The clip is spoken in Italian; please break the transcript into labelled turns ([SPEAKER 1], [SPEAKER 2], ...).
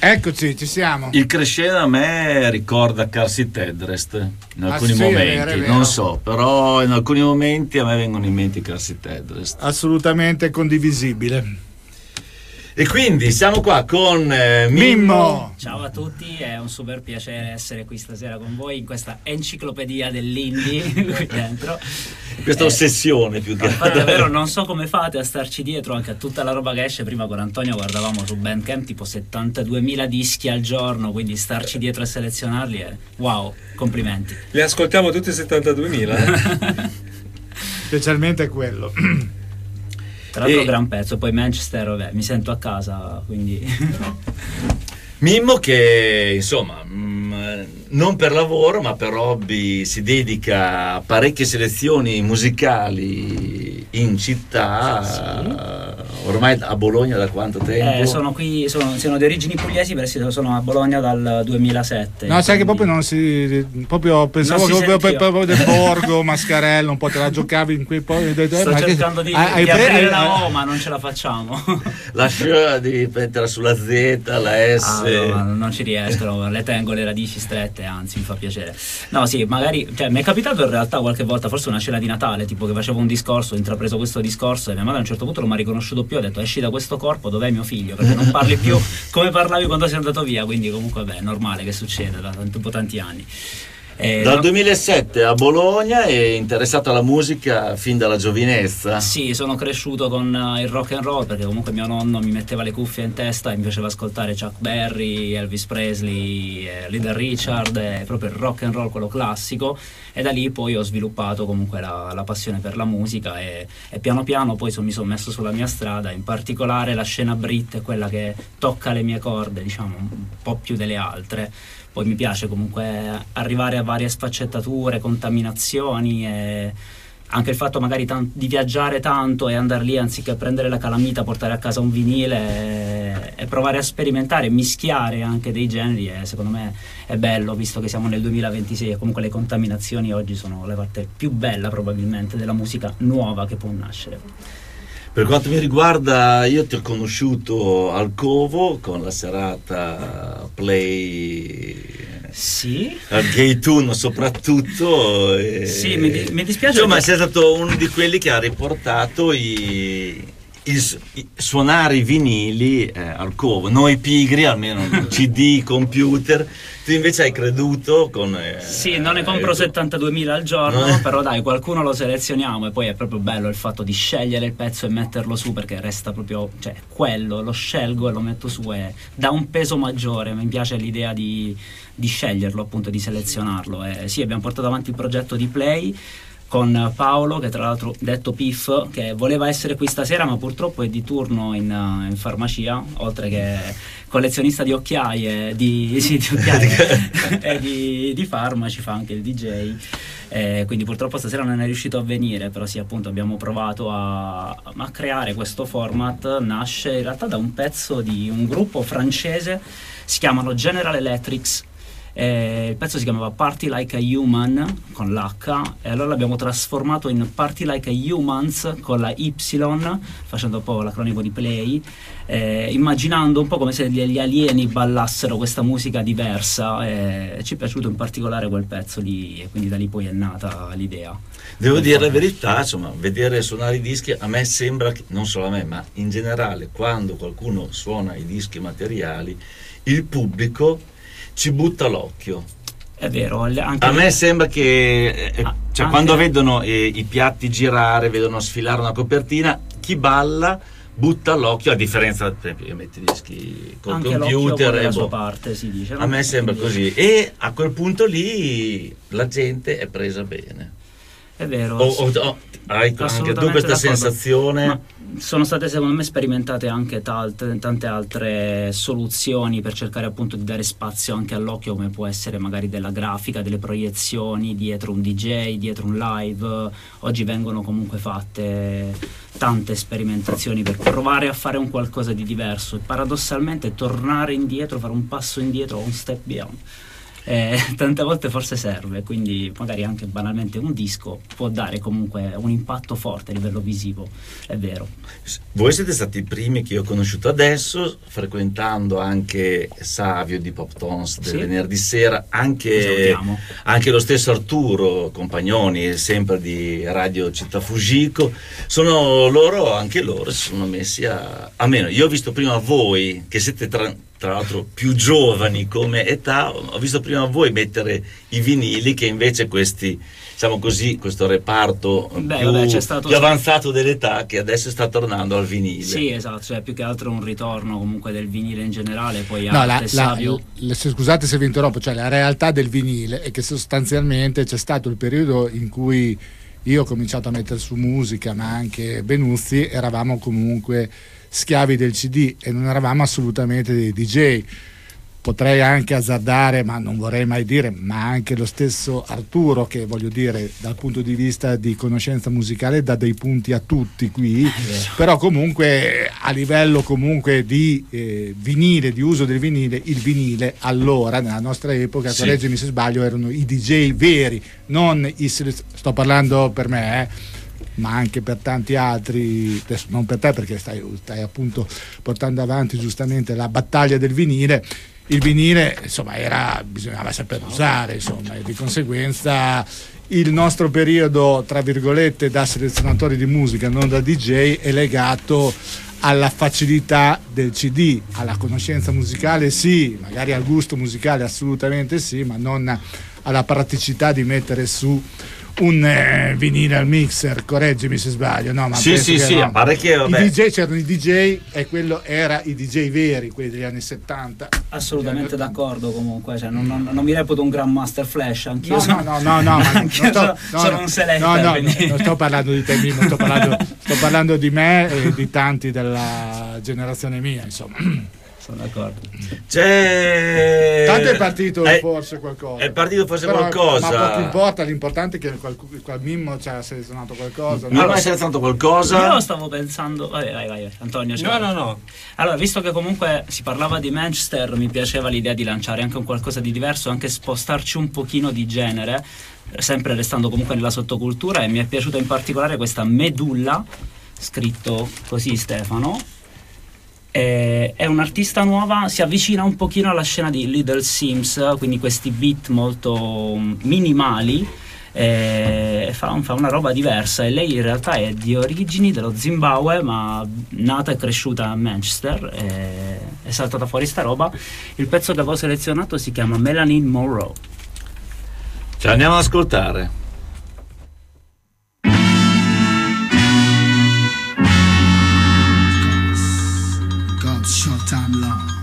[SPEAKER 1] Eccoci, ci siamo.
[SPEAKER 2] Il crescendo a me ricorda Car Seat Headrest in alcuni momenti,
[SPEAKER 1] è vero.
[SPEAKER 2] non so, però in alcuni momenti a me vengono in mente i Car Seat Headrest.
[SPEAKER 1] Assolutamente condivisibile.
[SPEAKER 2] E quindi siamo qua con
[SPEAKER 1] Mimmo.
[SPEAKER 3] Ciao a tutti, è un super piacere essere qui stasera con voi in questa enciclopedia dell'indie qui dentro.
[SPEAKER 2] Questa ossessione più che
[SPEAKER 3] altro. Davvero non so come fate a starci dietro anche a tutta la roba che esce. Prima con Antonio guardavamo su Bandcamp tipo 72.000 dischi al giorno, quindi starci dietro e selezionarli è wow, complimenti.
[SPEAKER 4] Li ascoltiamo tutti 72.000?
[SPEAKER 1] Specialmente quello.
[SPEAKER 3] Tra l'altro gran pezzo, poi Manchester, vabbè, mi sento a casa, quindi...
[SPEAKER 2] Mimmo che, insomma, non per lavoro, ma per hobby si dedica a parecchie selezioni musicali in città, sì. Ormai a Bologna da quanto tempo?
[SPEAKER 3] Sono qui, sono di origini pugliesi, perché sono a Bologna dal 2007.
[SPEAKER 1] No, sai che proprio non si... proprio pensavo che proprio del Borgo, Mascarello, un po' te la giocavi in quei
[SPEAKER 3] sto cercando di aprire la O, ma non ce la facciamo.
[SPEAKER 2] La Sh di metterla sulla Z, la S...
[SPEAKER 3] no, non ci riescono, le tengo le radici strette, anzi mi fa piacere. No, sì, magari, cioè, mi è capitato in realtà qualche volta, forse una cena di Natale, tipo che facevo un discorso, ho intrapreso questo discorso e mia madre a un certo punto non mi ha riconosciuto più, ho detto esci da questo corpo, dov'è mio figlio? Perché non parli più come parlavi quando sei andato via, quindi comunque beh, è normale che succeda dopo tanti anni.
[SPEAKER 2] Dal 2007 a Bologna è interessato alla musica fin dalla giovinezza?
[SPEAKER 3] Sì, sono cresciuto con il rock and roll perché comunque mio nonno mi metteva le cuffie in testa e mi faceva ascoltare Chuck Berry, Elvis Presley, Little Richard, proprio il rock and roll, quello classico, e da lì poi ho sviluppato comunque la passione per la musica e piano piano poi mi sono messo sulla mia strada. In particolare la scena Brit è quella che tocca le mie corde, diciamo, un po' più delle altre. Poi mi piace comunque arrivare a varie sfaccettature, contaminazioni e anche il fatto magari di viaggiare tanto e andare lì anziché prendere la calamita, portare a casa un vinile e provare a sperimentare, mischiare anche dei generi, e secondo me è bello visto che siamo nel 2026 e comunque le contaminazioni oggi sono la parte più bella probabilmente della musica nuova che può nascere.
[SPEAKER 2] Per quanto mi riguarda, io ti ho conosciuto al Covo con la serata Play,
[SPEAKER 3] sì,
[SPEAKER 2] al Gay Tune soprattutto.
[SPEAKER 3] Sì, mi dispiace.
[SPEAKER 2] Insomma, sei stato uno di quelli che ha riportato i suonare i vinili al Covo. Noi pigri, almeno CD, computer. Tu invece hai creduto con...
[SPEAKER 3] sì, non ne compro 72.000 al giorno, però dai, qualcuno lo selezioniamo e poi è proprio bello il fatto di scegliere il pezzo e metterlo su, perché resta proprio, cioè, quello, lo scelgo e lo metto su e dà un peso maggiore. Mi piace l'idea di sceglierlo, appunto, di selezionarlo. E sì, abbiamo portato avanti il progetto di Play con Paolo, che tra l'altro detto Piff, che voleva essere qui stasera ma purtroppo è di turno in farmacia, oltre che collezionista di occhiaie, di occhiaie e di farmaci, fa anche il DJ, quindi purtroppo stasera non è riuscito a venire, però sì, appunto abbiamo provato a creare questo format. Nasce in realtà da un pezzo di un gruppo francese, si chiamano General Electrics. Il pezzo si chiamava Party Like a Human con l'H e allora l'abbiamo trasformato in Party Like a Humans con la Y, facendo un po' l'acronimo di Play, immaginando un po' come se gli alieni ballassero questa musica diversa, e ci è piaciuto in particolare quel pezzo lì e quindi da lì poi è nata l'idea.
[SPEAKER 2] Devo dire la verità, insomma, vedere suonare i dischi a me sembra che, non solo a me ma in generale, quando qualcuno suona i dischi materiali, il pubblico ci butta l'occhio.
[SPEAKER 3] È vero, anche
[SPEAKER 2] a me sembra che cioè, quando vedono i piatti girare, vedono sfilare una copertina, chi balla butta l'occhio, a differenza, per esempio, io metto i dischi col computer e
[SPEAKER 3] sua parte, si dice, no?
[SPEAKER 2] A me sembra così, e a quel punto lì la gente è presa bene.
[SPEAKER 3] È vero.
[SPEAKER 2] Hai anche tu questa sensazione?
[SPEAKER 3] Ma sono state secondo me sperimentate anche tante altre soluzioni per cercare appunto di dare spazio anche all'occhio, come può essere magari della grafica, delle proiezioni dietro un DJ, dietro un live. Oggi vengono comunque fatte tante sperimentazioni per provare a fare un qualcosa di diverso e paradossalmente tornare indietro, fare un passo indietro o un step beyond. tante volte forse serve, quindi magari anche banalmente un disco può dare comunque un impatto forte a livello visivo, è vero.
[SPEAKER 2] Voi siete stati i primi che io ho conosciuto adesso, frequentando anche Savio di Pop Tones del venerdì sera, anche lo stesso Arturo Compagnoni, sempre di Radio Città Fujiko. Sono loro, anche loro si sono messi almeno io ho visto prima voi, che siete tra l'altro più giovani come età, ho visto prima voi mettere i vinili che invece questi, diciamo così, questo reparto più avanzato dell'età che adesso sta tornando al vinile.
[SPEAKER 3] Sì, esatto, cioè più che altro un ritorno comunque del vinile in generale, poi
[SPEAKER 1] scusate se vi interrompo, cioè la realtà del vinile è che sostanzialmente c'è stato il periodo in cui io ho cominciato a mettere su musica, ma anche Benuzzi, eravamo comunque schiavi del CD e non eravamo assolutamente dei DJ. Potrei anche azzardare, ma non vorrei mai dire, ma anche lo stesso Arturo, che voglio dire dal punto di vista di conoscenza musicale dà dei punti a tutti qui, però comunque a livello comunque di vinile, di uso del vinile, il vinile allora nella nostra epoca, correggimi se sbaglio, erano i DJ veri, non sto parlando per me, ma anche per tanti altri, adesso non per te perché stai appunto portando avanti giustamente la battaglia del vinile. Il vinile insomma bisognava saper usare, insomma, e di conseguenza il nostro periodo tra virgolette da selezionatori di musica, non da DJ, è legato alla facilità del CD, alla conoscenza musicale sì, magari al gusto musicale assolutamente sì, ma non alla praticità di mettere su un vinile al mixer, correggimi se sbaglio. No, ma
[SPEAKER 2] sì,
[SPEAKER 1] no.
[SPEAKER 2] Pare che
[SPEAKER 1] i DJ c'erano i DJ e quello era i DJ veri, quelli degli anni 70.
[SPEAKER 3] Assolutamente d'accordo, comunque, cioè, non mi reputo un Grandmaster Flash, anch'io
[SPEAKER 1] sono
[SPEAKER 3] un selector.
[SPEAKER 1] Non sto parlando di te, Mimo, sto parlando di me e di tanti della generazione mia, insomma.
[SPEAKER 3] Sono d'accordo.
[SPEAKER 1] Tanto è partito forse qualcosa.
[SPEAKER 2] È partito forse qualcosa.
[SPEAKER 1] Ma poco importa, l'importante è che quel Mimmo ci ha selezionato qualcosa.
[SPEAKER 2] Non hai selezionato qualcosa?
[SPEAKER 3] Io stavo pensando. Vai, Antonio.
[SPEAKER 4] No.
[SPEAKER 3] Allora, visto che comunque si parlava di Manchester, mi piaceva l'idea di lanciare anche un qualcosa di diverso, anche spostarci un pochino di genere, sempre restando comunque nella sottocultura, e mi è piaciuta in particolare questa Medulla, scritto così Stefano. È un'artista nuova, si avvicina un pochino alla scena di Little Sims, quindi questi beat molto minimali, fa una roba diversa, e lei in realtà è di origini dello Zimbabwe, ma nata e cresciuta a Manchester, è saltata fuori sta roba. Il pezzo che avevo selezionato si chiama Melanin Monroe.
[SPEAKER 2] Ce l'andiamo ad ascoltare.
[SPEAKER 5] Short time long.